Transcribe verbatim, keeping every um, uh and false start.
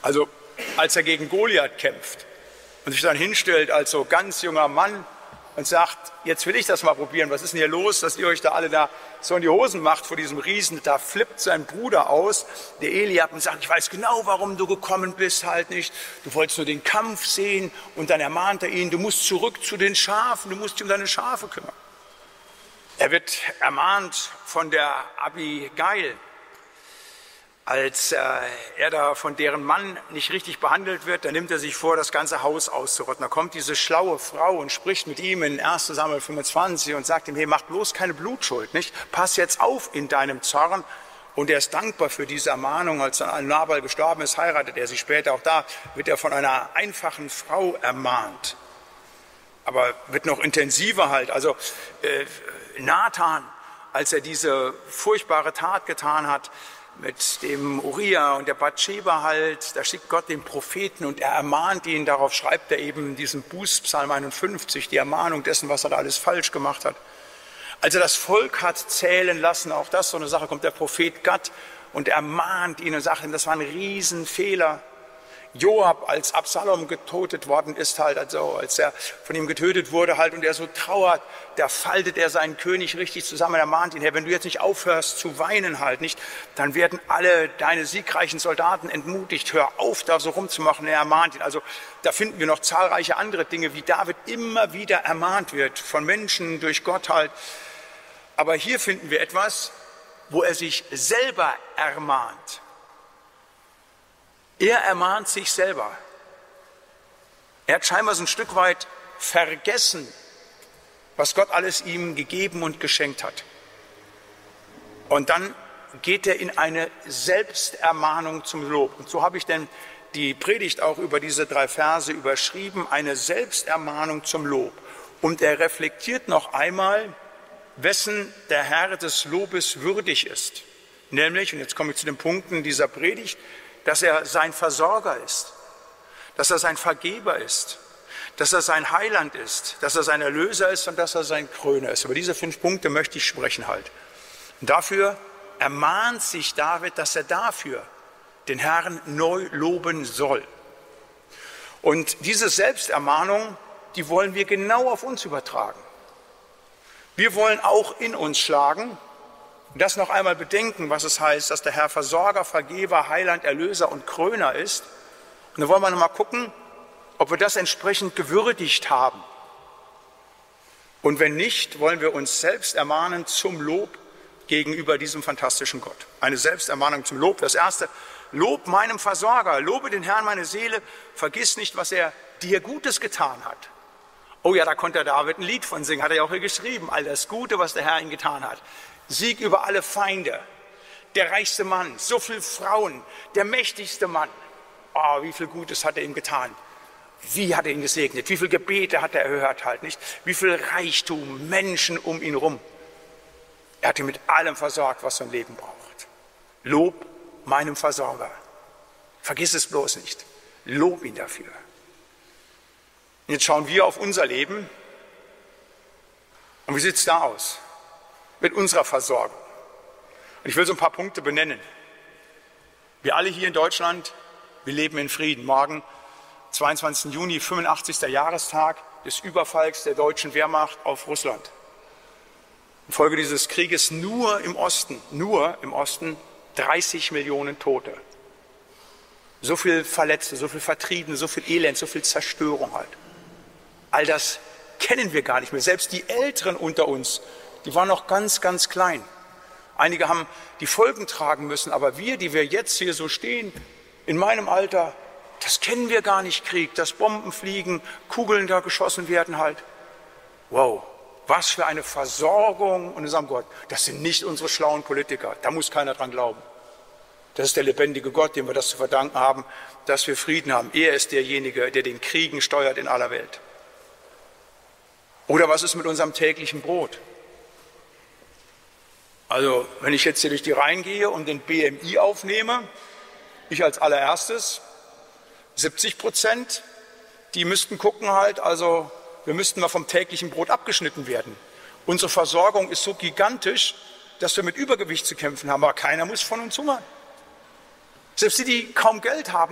Also als er gegen Goliath kämpft und sich dann hinstellt als so ganz junger Mann und sagt, jetzt will ich das mal probieren, was ist denn hier los, dass ihr euch da alle da so in die Hosen macht vor diesem Riesen, da flippt sein Bruder aus, der Eliab, und sagt, ich weiß genau, warum du gekommen bist, halt nicht, du wolltest nur den Kampf sehen, und dann ermahnt er ihn, du musst zurück zu den Schafen, du musst dich um deine Schafe kümmern. Er wird ermahnt von der Abigail, als äh, er da von deren Mann nicht richtig behandelt wird, dann nimmt er sich vor, das ganze Haus auszurotten. Da kommt diese schlaue Frau und spricht mit ihm in erster Samuel fünfundzwanzig und sagt ihm, hey, mach bloß keine Blutschuld, nicht? Pass jetzt auf in deinem Zorn. Und er ist dankbar für diese Ermahnung. Als dann Nabal gestorben ist, heiratet er sich später. Auch da wird er von einer einfachen Frau ermahnt. Aber wird noch intensiver halt. Also äh, Nathan, als er diese furchtbare Tat getan hat, mit dem Uriah und der Bathscheba halt, da schickt Gott den Propheten und er ermahnt ihn, darauf schreibt er eben diesen Bußpsalm einundfünfzig, die Ermahnung dessen, was er da alles falsch gemacht hat. Als er das Volk hat zählen lassen, auch das so eine Sache, kommt der Prophet Gad und ermahnt ihn und sagt ihm, das war ein Riesenfehler. Joab, als Absalom getötet worden ist, halt, also als er von ihm getötet wurde, halt, und er so trauert, da faltet er seinen König richtig zusammen. Er mahnt ihn, Herr, wenn du jetzt nicht aufhörst zu weinen, halt nicht, dann werden alle deine siegreichen Soldaten entmutigt. Hör auf, da so rumzumachen. Er ermahnt ihn. Also da finden wir noch zahlreiche andere Dinge, wie David immer wieder ermahnt wird von Menschen durch Gott halt. Aber hier finden wir etwas, wo er sich selber ermahnt. Er ermahnt sich selber. Er hat scheinbar so ein Stück weit vergessen, was Gott alles ihm gegeben und geschenkt hat. Und dann geht er in eine Selbstermahnung zum Lob. Und so habe ich denn die Predigt auch über diese drei Verse überschrieben, eine Selbstermahnung zum Lob. Und er reflektiert noch einmal, wessen der Herr des Lobes würdig ist. Nämlich, und jetzt komme ich zu den Punkten dieser Predigt, dass er sein Versorger ist, dass er sein Vergeber ist, dass er sein Heiland ist, dass er sein Erlöser ist und dass er sein Kröner ist. Über diese fünf Punkte möchte ich sprechen halt. Und dafür ermahnt sich David, dass er dafür den Herrn neu loben soll. Und diese Selbstermahnung, die wollen wir genau auf uns übertragen. Wir wollen auch in uns schlagen, und das noch einmal bedenken, was es heißt, dass der Herr Versorger, Vergeber, Heiland, Erlöser und Kröner ist. Und dann wollen wir noch mal gucken, ob wir das entsprechend gewürdigt haben. Und wenn nicht, wollen wir uns selbst ermahnen zum Lob gegenüber diesem fantastischen Gott. Eine Selbstermahnung zum Lob. Das erste, Lob meinem Versorger, lobe den Herrn meine Seele, vergiss nicht, was er dir Gutes getan hat. Oh ja, da konnte der David ein Lied von singen, hat er ja auch hier geschrieben, all das Gute, was der Herr ihm getan hat. Sieg über alle Feinde, der reichste Mann, so viele Frauen, der mächtigste Mann. Oh, wie viel Gutes hat er ihm getan. Wie hat er ihn gesegnet, wie viele Gebete hat er erhört halt, nicht? Wie viel Reichtum, Menschen um ihn rum. Er hat ihn mit allem versorgt, was sein Leben braucht. Lob meinem Versorger. Vergiss es bloß nicht. Lob ihn dafür. Und jetzt schauen wir auf unser Leben. Und wie sieht es da aus mit unserer Versorgung? Und ich will so ein paar Punkte benennen. Wir alle hier in Deutschland, wir leben in Frieden. Morgen, zweiundzwanzigsten Juni, fünfundachtzigster Jahrestag des Überfalls der deutschen Wehrmacht auf Russland. Infolge dieses Krieges nur im Osten, nur im Osten dreißig Millionen Tote. So viel Verletzte, so viel Vertriebene, so viel Elend, so viel Zerstörung halt. All das kennen wir gar nicht mehr. Selbst die Älteren unter uns, die waren noch ganz, ganz klein. Einige haben die Folgen tragen müssen, aber wir, die wir jetzt hier so stehen, in meinem Alter, das kennen wir gar nicht, Krieg, dass Bomben fliegen, Kugeln da geschossen werden halt. Wow, was für eine Versorgung. Und wir sagen, Gott, das sind nicht unsere schlauen Politiker, da muss keiner dran glauben. Das ist der lebendige Gott, dem wir das zu verdanken haben, dass wir Frieden haben. Er ist derjenige, der den Kriegen steuert in aller Welt. Oder was ist mit unserem täglichen Brot? Also, wenn ich jetzt hier durch die Reihen gehe und den B M I aufnehme, ich als allererstes, siebzig Prozent, die müssten gucken halt, also wir müssten mal vom täglichen Brot abgeschnitten werden. Unsere Versorgung ist so gigantisch, dass wir mit Übergewicht zu kämpfen haben, aber keiner muss von uns hungern. Selbst die, die kaum Geld haben,